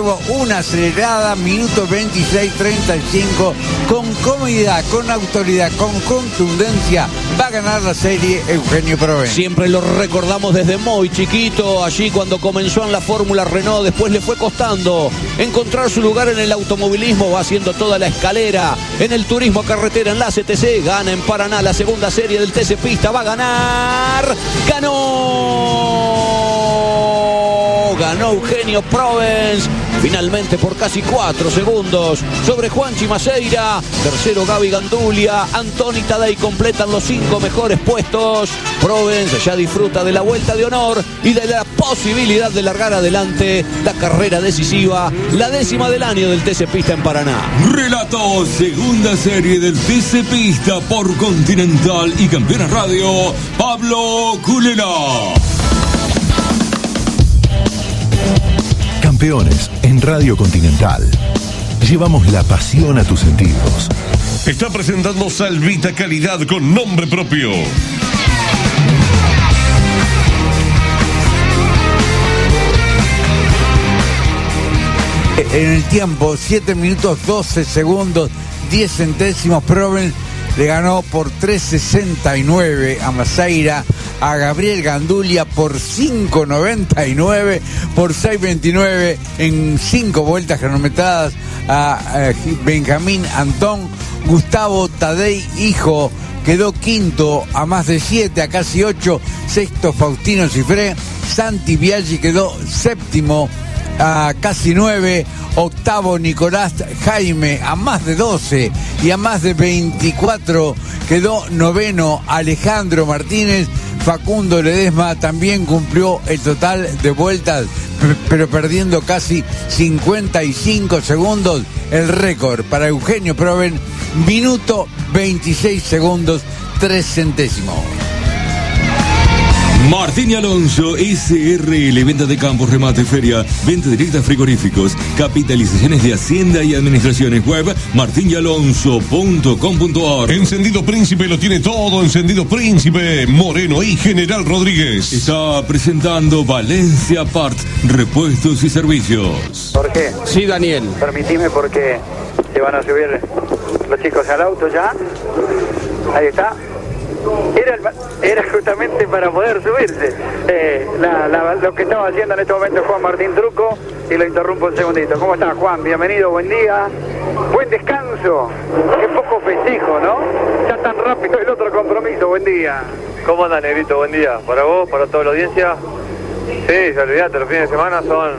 Luego una acelerada, minuto 26:35, con comodidad, con autoridad, con contundencia, va a ganar la serie Eugenio Provence. Siempre lo recordamos desde muy chiquito, allí cuando comenzó en la Fórmula Renault, después le fue costando encontrar su lugar en el automovilismo, va haciendo toda la escalera en el turismo carretera, en la CTC, gana en Paraná la segunda serie del TC Pista, va a ganar, ganó Eugenio Provence, finalmente por casi 4 segundos sobre Juanchi Maceira. Tercero Gaby Gandulia, Antoni Tadei completan los 5 mejores puestos. Provence ya disfruta de la vuelta de honor y de la posibilidad de largar adelante la carrera decisiva, la 10ª del año del TC Pista en Paraná. Relato segunda serie del TC Pista por Continental y Campeones Radio, Pablo Culela. Campeones en Radio Continental. Llevamos la pasión a tus sentidos. Está presentando Salvita, calidad con nombre propio. En el tiempo, 7 minutos 12 segundos 10 centésimos, Provence le ganó por 3.69 a Maceira, a Gabriel Gandulia por 5.99, por 6.29 en 5 vueltas cronometradas a Benjamín Antón. Gustavo Tadei, hijo, quedó quinto a más de 7, a casi 8. Sexto Faustino Cifré. Santi Biaggi quedó séptimo a casi 9. Octavo Nicolás Jaime a más de 12 y a más de 24 quedó noveno Alejandro Martínez. Facundo Ledesma también cumplió el total de vueltas, pero perdiendo casi 55 segundos. El récord para Eugenio Provence, minuto 26 segundos 3 centésimos. Martín y Alonso, SRL, venta de campos, remate, feria, venta directa de frigoríficos, capitalizaciones de Hacienda y Administraciones, web martinyalonso.com.ar. Encendido Príncipe lo tiene todo, Encendido Príncipe, Moreno y General Rodríguez. Está presentando Valencia Parts, repuestos y servicios. Jorge. Sí, Daniel. Permitime porque se van a subir los chicos al auto ya. Ahí está. Era justamente para poder subirse. Lo que estaba haciendo en este momento Juan Martín Truco, y lo interrumpo un segundito. ¿Cómo estás, Juan? Bienvenido, buen día. Buen descanso. Qué poco festejo, ¿no? Ya tan rápido el otro compromiso. Buen día. ¿Cómo andas, Negrito? Buen día. Para vos, para toda la audiencia. Sí, olvidate, los fines de semana son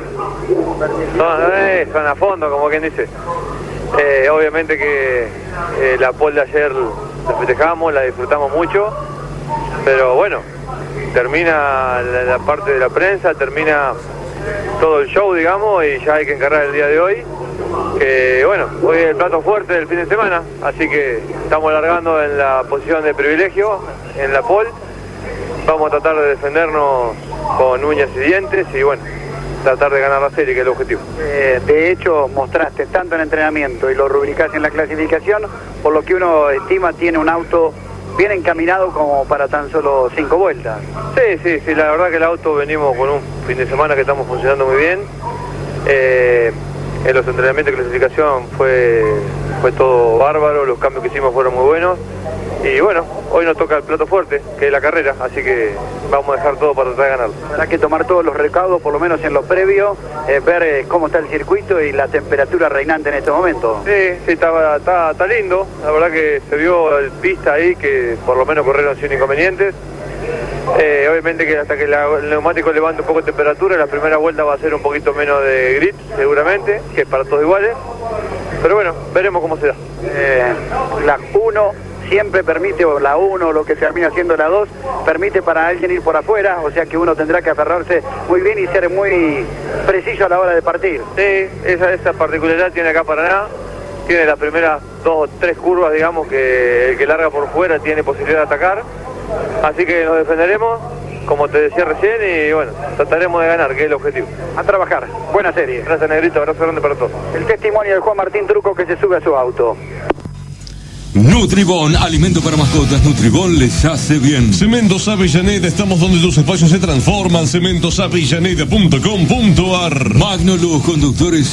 a fondo, como quien dice. Obviamente que la pole de ayer la festejamos, la disfrutamos mucho, pero bueno, termina la parte de la prensa, termina todo el show, digamos, y ya hay que encargar el día de hoy, que bueno, hoy es el plato fuerte del fin de semana, así que estamos largando en la posición de privilegio, en la pole. Vamos a tratar de defendernos con uñas y dientes y bueno, tratar de ganar la serie, que es el objetivo. De hecho, mostraste tanto en entrenamiento y lo rubricás en la clasificación, por lo que uno estima tiene un auto bien encaminado como para tan solo 5 vueltas. Sí, la verdad que el auto venimos con un fin de semana que estamos funcionando muy bien. En los entrenamientos de clasificación fue todo bárbaro, los cambios que hicimos fueron muy buenos. Y bueno, hoy nos toca el plato fuerte, que es la carrera, así que vamos a dejar todo para tratar de ganarlo. Habrá que tomar todos los recaudos, por lo menos en lo previo, ver cómo está el circuito y la temperatura reinante en este momento. Sí, está lindo, la verdad que se vio el pista ahí, que por lo menos corrieron sin inconvenientes. Obviamente que hasta que el neumático levante un poco de temperatura, la primera vuelta va a ser un poquito menos de grip, seguramente, que es para todos iguales. Pero bueno, veremos cómo se da. La 1 siempre permite, o la 1, lo que se termina siendo la 2, permite para alguien ir por afuera, o sea que uno tendrá que aferrarse muy bien y ser muy preciso a la hora de partir. Sí, esa particularidad tiene acá Paraná, tiene las primeras 2 o 3 curvas, digamos, que el que larga por fuera tiene posibilidad de atacar, así que nos defenderemos, como te decía recién, y bueno, trataremos de ganar, que es el objetivo. A trabajar, buena serie. Gracias, Negrito, abrazo grande para todos. El testimonio de Juan Martín Truco, que se sube a su auto. Nutribón, alimento para mascotas. Nutribón les hace bien. Cementos Avellaneda, estamos donde tus espacios se transforman. Cementosavellaneda.com.ar. Magnoluz, conductores